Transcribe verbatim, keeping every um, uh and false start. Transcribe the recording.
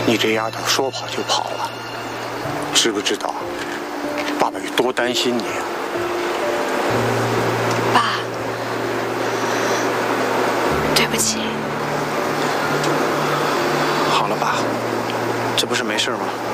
你这丫头说跑就跑了，知不知道爸爸有多担心你啊？ 爸，对不起。 好了，爸，这不是没事吗？